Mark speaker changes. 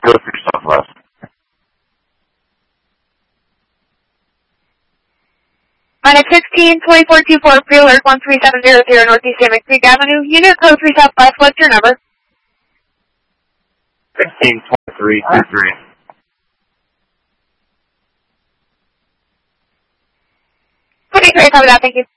Speaker 1: 3 Southwest.
Speaker 2: On at 16-2424, pre-alert 13700 Northeast San Creek Avenue, unit code 3 Southwest, what's your number?
Speaker 1: 16-2323.
Speaker 2: Okay, great, copy that, thank you.